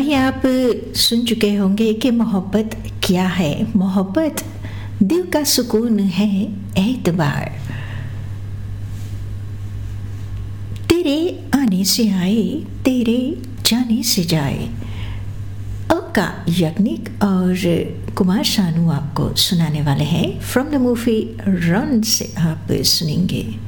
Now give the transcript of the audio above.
आइए आप सुन चुके होंगे कि मोहब्बत क्या है। मोहब्बत दिल का सुकून है, एतबार तेरे आने से आए, तेरे जाने से जाए। अलका याग्निक और कुमार शानू आपको सुनाने वाले हैं। फ्रॉम द मूवी रन से आप सुनेंगे